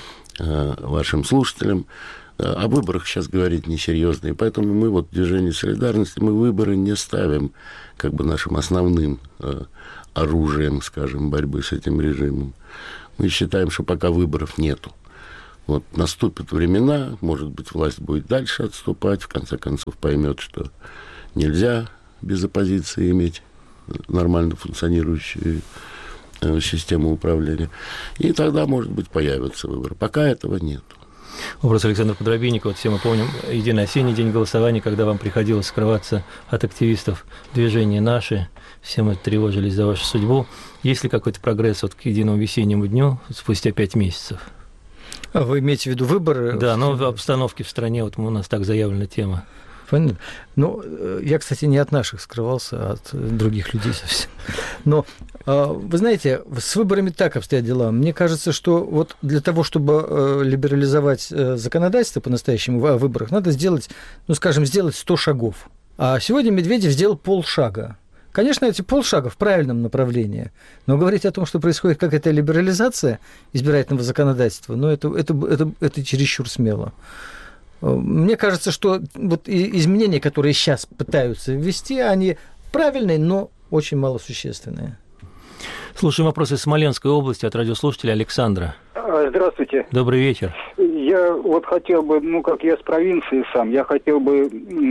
вашим слушателям. О выборах сейчас говорить несерьезно. И поэтому мы вот в движении солидарности, мы выборы не ставим как бы нашим основным оружием, скажем, борьбы с этим режимом. Мы считаем, что пока выборов нету. Вот наступят времена, может быть, власть будет дальше отступать, в конце концов поймет, что нельзя без оппозиции иметь нормально функционирующую систему управления. И тогда, может быть, появятся выборы. Пока этого нет. Вопрос Александра Подробинникова. Вот все мы помним единый осенний день голосования, когда вам приходилось скрываться от активистов движения «Наши». Все мы тревожились за вашу судьбу. Есть ли какой-то прогресс вот к единому весеннему дню спустя 5 месяцев? А вы имеете в виду выборы? Да, но в обстановке в стране, вот у нас так заявлена тема. Понятно. Ну, я, кстати, не от наших скрывался, а от других людей совсем. Но, вы знаете, с выборами так обстоят дела. Мне кажется, что вот для того, чтобы либерализовать законодательство по-настоящему о выборах, надо сделать, ну, скажем, сделать 100 шагов. А сегодня Медведев сделал полшага. Конечно, эти полшага в правильном направлении, но говорить о том, что происходит какая-то либерализация избирательного законодательства, ну, это чересчур смело. Мне кажется, что вот изменения, которые сейчас пытаются ввести, они правильные, но очень малосущественные. Слушаем вопросы из Смоленской области от радиослушателя Александра. Здравствуйте. Добрый вечер. Я вот хотел бы, как я с провинции сам, я хотел бы,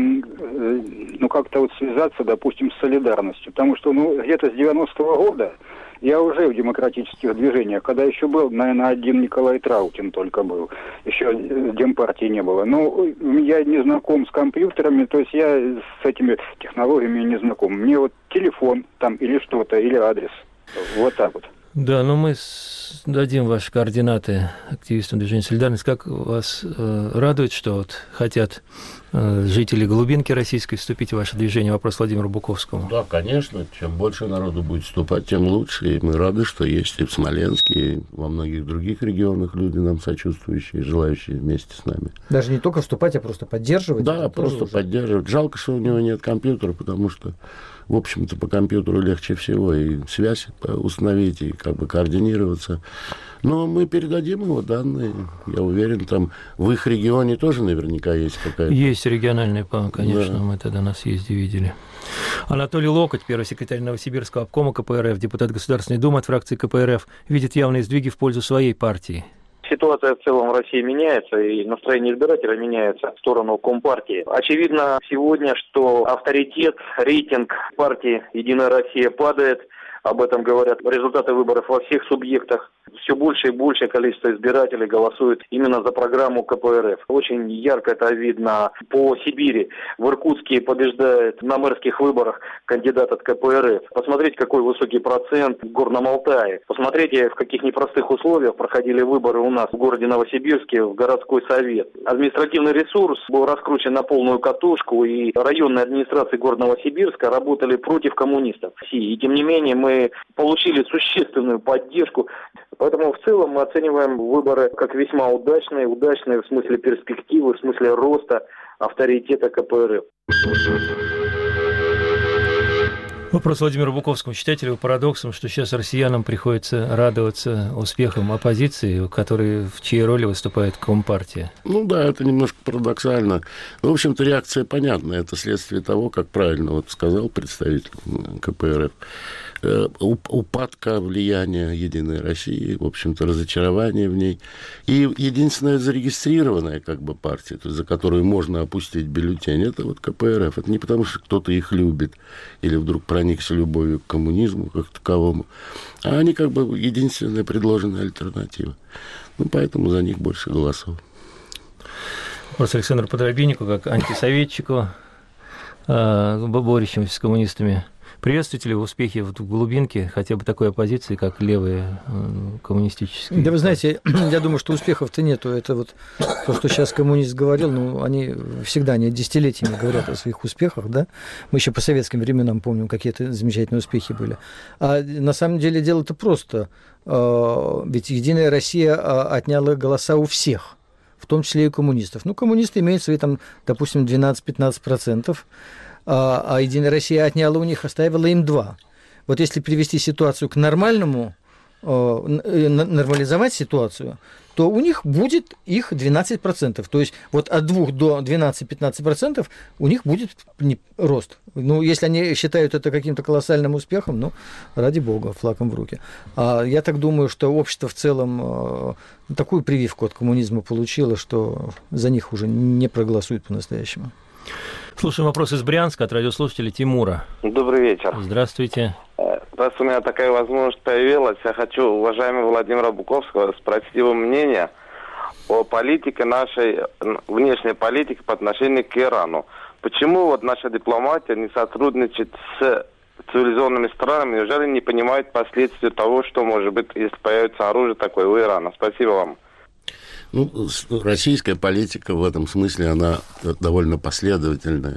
как-то вот связаться, допустим, с солидарностью. Потому что, где-то с 90-го года я уже в демократических движениях, когда еще был, наверное, один Николай Траутин только был, еще Демпартии не было. Я не знаком с компьютерами, то есть я с этими технологиями не знаком. Мне вот телефон там или что-то, или адрес, вот так вот. Да, мы дадим ваши координаты активистам движения «Солидарность». Как вас радует, что вот хотят жители Голубинки российской вступить в ваше движение? Вопрос Владимиру Буковскому. Да, конечно. Чем больше народу будет вступать, тем лучше. И мы рады, что есть и в Смоленске, и во многих других регионах люди нам сочувствующие, желающие вместе с нами. Даже не только вступать, а просто поддерживать? Да, просто поддерживать. Жалко, что у него нет компьютера, потому что, в общем-то, по компьютеру легче всего и связь установить, и как бы координироваться. Но мы передадим его данные. Я уверен, там в их регионе тоже наверняка есть какая-то... Есть региональный план, конечно, да. Мы тогда на съезде видели. Анатолий Локоть, первый секретарь Новосибирского обкома КПРФ, депутат Государственной Думы от фракции КПРФ, видит явные сдвиги в пользу своей партии. Ситуация в целом в России меняется, и настроение избирателя меняется в сторону Компартии. Очевидно сегодня, что авторитет, рейтинг партии «Единая Россия» падает. Об этом говорят результаты выборов во всех субъектах. Все больше и большее количество избирателей голосует именно за программу КПРФ. Очень ярко это видно по Сибири. В Иркутске побеждает на мэрских выборах кандидат от КПРФ. Посмотрите, какой высокий процент в Горном Алтае. Посмотрите, в каких непростых условиях проходили выборы у нас в городе Новосибирске, в городской совет. Административный ресурс был раскручен на полную катушку, и районные администрации города Новосибирска работали против коммунистов. И тем не менее мы получили существенную поддержку. Поэтому в целом мы оцениваем выборы как весьма удачные в смысле перспективы, в смысле роста авторитета КПРФ. Вопрос Владимиру Буковскому, читателю, парадоксом, что сейчас россиянам приходится радоваться успехам оппозиции, в чьей роли выступает Компартия. Да, это немножко парадоксально. В общем-то, реакция понятна. Это следствие того, как правильно сказал представитель КПРФ. Упадка влияния «Единой России», в общем-то, разочарование в ней. И единственная зарегистрированная партия, то есть за которую можно опустить бюллетень, это КПРФ. Это не потому, что кто-то их любит или вдруг проникся любовью к коммунизму как таковому, а они единственная предложенная альтернатива. Поэтому за них больше голосов. Вопрос Александру Подробиннику, как антисоветчику, борющемуся с коммунистами. Приветствуете ли вы успехи в глубинке хотя бы такой оппозиции, как левые коммунистические? Да вы знаете, я думаю, что успехов-то нету. Это вот то, что сейчас коммунист говорил, они всегда, они десятилетиями говорят о своих успехах, да? Мы еще по советским временам помним, какие-то замечательные успехи были. А на самом деле дело-то просто. Ведь «Единая Россия» отняла голоса у всех, в том числе и коммунистов. Коммунисты имеют свои, допустим, 12-15%, а «Единая Россия» отняла у них, оставила им 2%. Вот если привести ситуацию к нормальному, нормализовать ситуацию, то у них будет их 12%. То есть вот от 2 до 12-15% у них будет рост. Если они считают это каким-то колоссальным успехом, ради бога, флагом в руки. А я так думаю, что общество в целом такую прививку от коммунизма получило, что за них уже не проголосуют по-настоящему. Слушаем вопрос из Брянска от радиослушателя Тимура. Добрый вечер. Здравствуйте. Раз у меня такая возможность появилась, я хочу уважаемого Владимира Буковского спросить его мнение о политике нашей, внешней политике по отношению к Ирану. Почему наша дипломатия не сотрудничает с цивилизованными странами, неужели не понимает последствия того, что может быть, если появится оружие такое у Ирана? Спасибо вам. Российская политика в этом смысле, она довольно последовательная.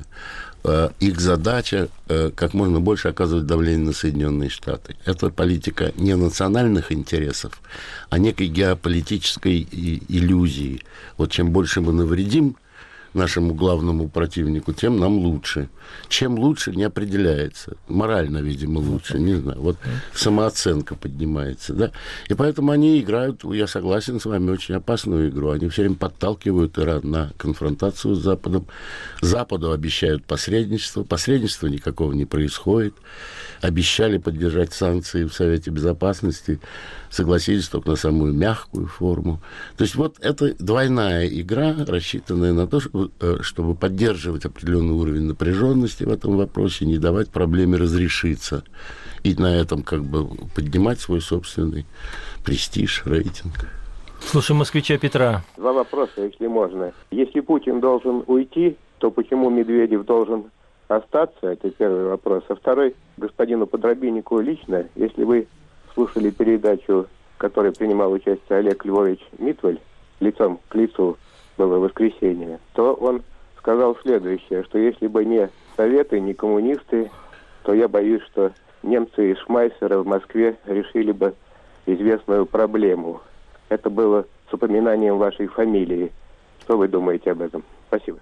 Их задача как можно больше оказывать давление на Соединенные Штаты. Это политика не национальных интересов, а некой геополитической иллюзии. Чем больше мы навредим нашему главному противнику, тем нам лучше. Чем лучше, не определяется. Морально, видимо, лучше, не знаю. Самооценка поднимается, да. И поэтому они играют, я согласен с вами, очень опасную игру. Они все время подталкивают Иран на конфронтацию с Западом. Западу обещают посредничество. Посредничества никакого не происходит. Обещали поддержать санкции в Совете Безопасности. Согласились только на самую мягкую форму. То есть это двойная игра, рассчитанная на то, чтобы поддерживать определенный уровень напряженности в этом вопросе, не давать проблеме разрешиться. И на этом поднимать свой собственный престиж, рейтинг. Слушаем москвича Петра. 2 вопроса, если можно. Если Путин должен уйти, то почему Медведев должен остаться? Это первый вопрос. А второй, господину Подробиннику лично, если вы слушали передачу, в которой принимал участие Олег Львович Митваль, лицом к лицу было воскресенье, то он сказал следующее, что если бы не Советы, не коммунисты, то я боюсь, что немцы из Шмайсера в Москве решили бы известную проблему. Это было с упоминанием вашей фамилии. Что вы думаете об этом? Спасибо.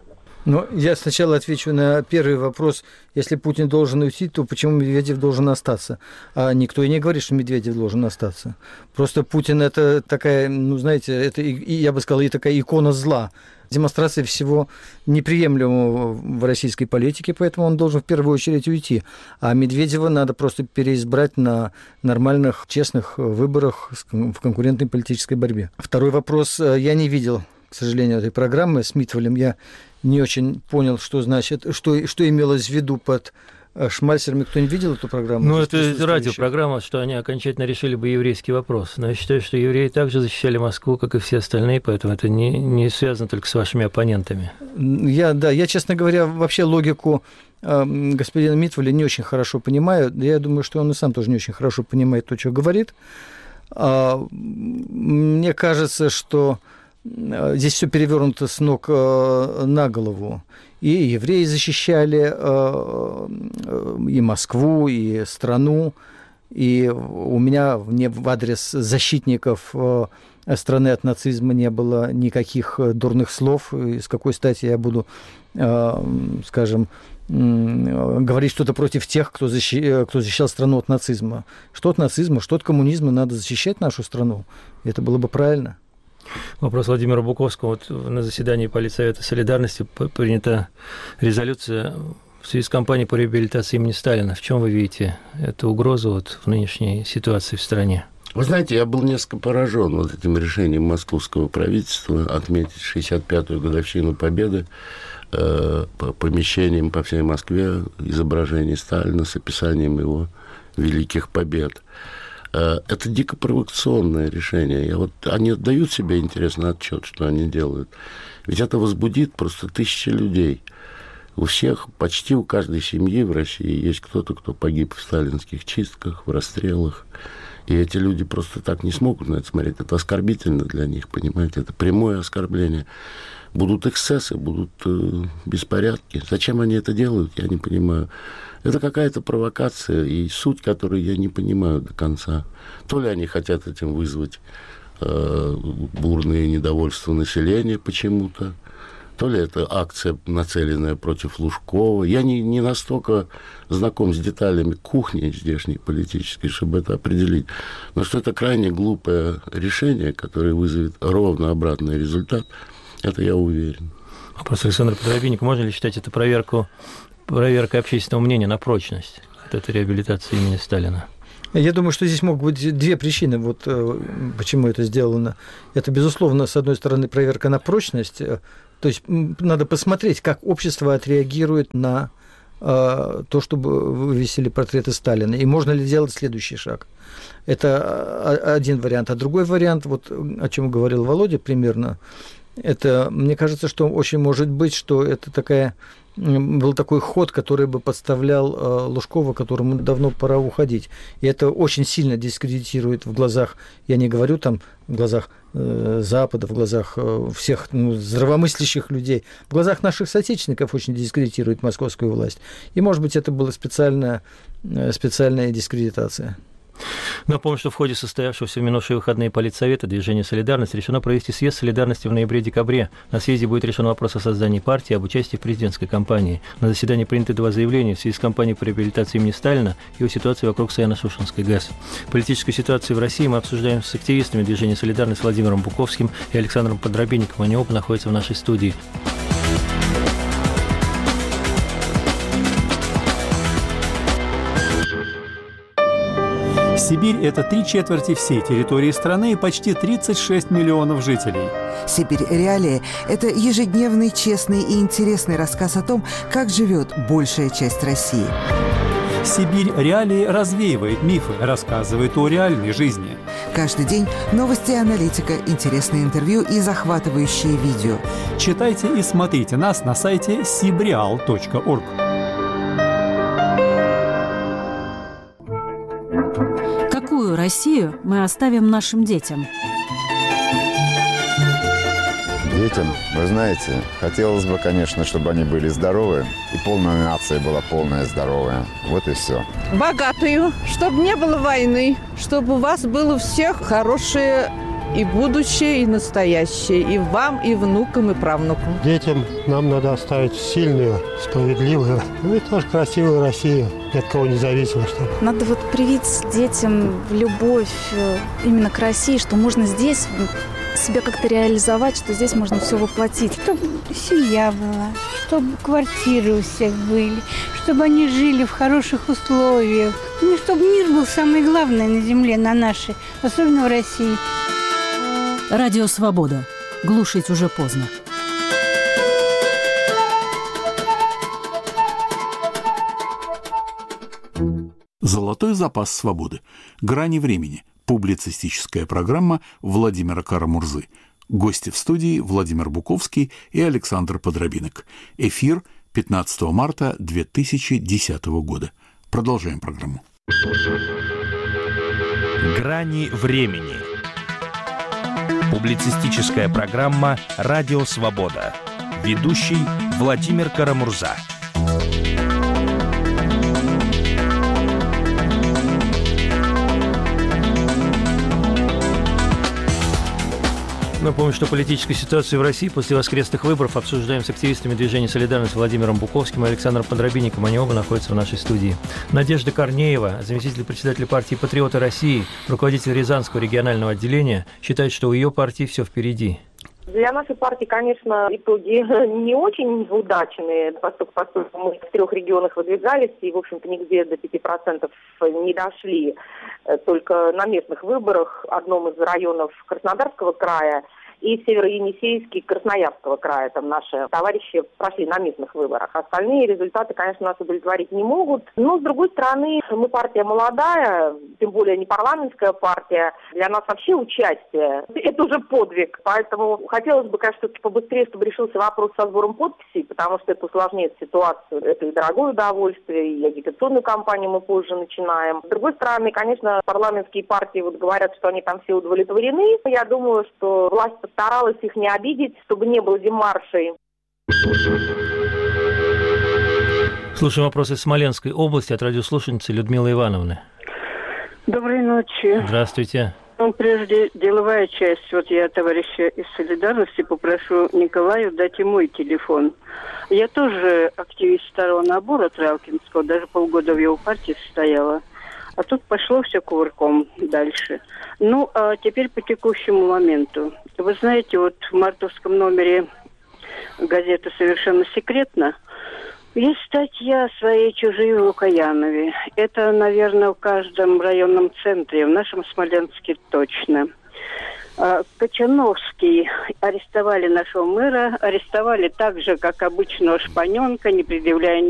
Я сначала отвечу на первый вопрос. Если Путин должен уйти, то почему Медведев должен остаться? А никто и не говорит, что Медведев должен остаться. Просто Путин – это такая, это, я бы сказал, и такая икона зла. Демонстрация всего неприемлемого в российской политике, поэтому он должен в первую очередь уйти. А Медведева надо просто переизбрать на нормальных, честных выборах в конкурентной политической борьбе. Второй вопрос. Я не видел, к сожалению, этой программы с Митвалем. Я не очень понял, что значит, что имелось в виду под Шмальсером. Кто не видел эту программу? Это радиопрограмма, что они окончательно решили бы еврейский вопрос. Но я считаю, что евреи также защищали Москву, как и все остальные, поэтому это не связано только с вашими оппонентами. Я, честно говоря, вообще логику господина Митваля не очень хорошо понимаю. Я думаю, что он и сам тоже не очень хорошо понимает то, что говорит. Мне кажется, что здесь все перевернуто с ног на голову. И евреи защищали и Москву, и страну. И у меня в адрес защитников страны от нацизма не было никаких дурных слов. И с какой стати я буду, говорить что-то против тех, кто защищал страну от нацизма. Что от нацизма, что от коммунизма, надо защищать нашу страну. Это было бы правильно. Вопрос Владимира Буковского. На заседании Политсовета солидарности принята резолюция в связи с кампанией по реабилитации имени Сталина. В чем вы видите эту угрозу в нынешней ситуации в стране? Вы знаете, я был несколько поражен этим решением московского правительства отметить 65-ю годовщину Победы помещением по всей Москве изображений Сталина с описанием его великих побед. Это дико провокационное решение. Они отдают себе, интересный отчет, что они делают. Ведь это возбудит просто тысячи людей. У всех, почти у каждой семьи в России есть кто-то, кто погиб в сталинских чистках, в расстрелах. И эти люди просто так не смогут на это смотреть. Это оскорбительно для них, понимаете? Это прямое оскорбление. Будут эксцессы, будут беспорядки. Зачем они это делают, я не понимаю. Это какая-то провокация, и суть которой я не понимаю до конца. То ли они хотят этим вызвать бурное недовольство населения почему-то, то ли это акция, нацеленная против Лужкова. Я не настолько знаком с деталями кухни здешней политической, чтобы это определить. Но что это крайне глупое решение, которое вызовет ровно обратный результат, это я уверен. Вопрос Александра Подробинника. Можно ли считать это проверкой общественного мнения на прочность от этой реабилитации имени Сталина? Я думаю, что здесь могут быть две причины, вот почему это сделано. Это, безусловно, с одной стороны, проверка на прочность. То есть надо посмотреть, как общество отреагирует на то, чтобы вывесили портреты Сталина. И можно ли делать следующий шаг. Это один вариант. А другой вариант, вот о чем говорил Володя примерно, это, мне кажется, что очень может быть, что это был такой ход, который бы подставлял Лужкова, которому давно пора уходить. И это очень сильно дискредитирует в глазах, я не говорю там в глазах Запада, в глазах всех здравомыслящих людей, в глазах наших соотечественников очень дискредитирует московскую власть. И, может быть, это была специальная дискредитация. Напомню, что в ходе состоявшегося в минувшие выходные политсовета движения «Солидарность» решено провести съезд «Солидарности» в ноябре-декабре. На съезде будет решен вопрос о создании партии и об участии в президентской кампании. На заседании приняты два заявления в связи с кампанией по реабилитации имени Сталина и о ситуации вокруг Саяно-Шушенской ГЭС. Политическую ситуацию в России мы обсуждаем с активистами движения «Солидарность» Владимиром Буковским и Александром Подробинником. Они оба находятся в нашей студии. Сибирь – это 3/4 всей территории страны и почти 36 миллионов жителей. «Сибирь. Реалии» – это ежедневный, честный и интересный рассказ о том, как живет большая часть России. «Сибирь. Реалии» развеивает мифы, рассказывает о реальной жизни. Каждый день новости и аналитика, интересные интервью и захватывающие видео. Читайте и смотрите нас на сайте sibreal.org. Какую Россию мы оставим нашим детям? Детям, вы знаете, хотелось бы, конечно, чтобы они были здоровы, и полная нация была полная здоровая. Вот и все. Богатую, чтобы не было войны, чтобы у вас было у всех хорошее и будущее, и настоящее, и вам, и внукам, и правнукам. Детям нам надо оставить сильную, справедливую, и тоже красивую Россию, ни от кого не зависимо. Чтобы. Надо вот привить детям любовь именно к России, что можно здесь себя как-то реализовать, что здесь можно все воплотить. Чтобы семья была, чтобы квартиры у всех были, чтобы они жили в хороших условиях. Ну, чтобы мир был самое главное на земле, на нашей, особенно в России. Радио «Свобода». Глушить уже поздно. «Золотой запас свободы. Грани времени». Публицистическая программа Владимира Карамурзы. Гости в студии Владимир Буковский и Александр Подробинок. Эфир 15 марта 2010 года. Продолжаем программу. Грани времени. Публицистическая программа «Радио Свобода». Ведущий Владимир Карамурза. Напомню, что политическую ситуацию в России после воскресных выборов обсуждаем с активистами движения «Солидарность» Владимиром Буковским и Александром Подробинником. Они оба находятся в нашей студии. Надежда Корнеева, заместитель председателя партии «Патриоты России», руководитель Рязанского регионального отделения, считает, что у ее партии все впереди. Для нашей партии, конечно, итоги не очень удачные, поскольку мы в 3 регионах выдвигались и, в общем-то, нигде до 5% не дошли. Только на местных выборах, одном из районов Краснодарского края и Северо-Енисейский, Красноярского края. Там наши товарищи прошли на местных выборах. Остальные результаты, конечно, нас удовлетворить не могут. Но, с другой стороны, мы партия молодая, тем более не парламентская партия. Для нас вообще участие – это уже подвиг. Поэтому хотелось бы, конечно, побыстрее, чтобы решился вопрос со сбором подписей, потому что это усложняет ситуацию. Это и дорогое удовольствие, и агитационную кампанию мы позже начинаем. С другой стороны, конечно, парламентские партии вот говорят, что они там все удовлетворены. Я думаю, что власть постаралась их не обидеть, чтобы не было демаршей. Слушаем вопросы из Смоленской области от радиослушательницы Людмилы Ивановны. Доброй ночи. Здравствуйте. Прежде деловая часть. Вот я товарища из «Солидарности» попрошу Николаю дать и мой телефон. Я тоже активист второго набора Тралкинского, даже полгода в его партии состояла. А тут пошло все кувырком дальше. Ну, а теперь по текущему моменту. Вы знаете, вот в мартовском номере газеты «Совершенно секретно» есть статья о своей чужие в Лукоянове. Это, наверное, в каждом районном центре, в нашем Смоленске точно. Кочановский арестовали нашего мэра, арестовали так же, как обычного шпаненка, не предъявляя